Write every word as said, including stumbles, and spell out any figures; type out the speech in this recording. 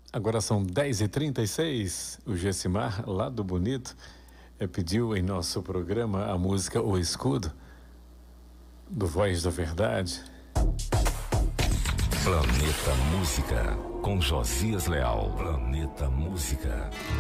Agora são dez e trinta e seis. O Gessimar, lá do Bonito, é, pediu em nosso programa a música O Escudo, do Voz da Verdade. Planeta Música, com Josias Leal. Planeta Música.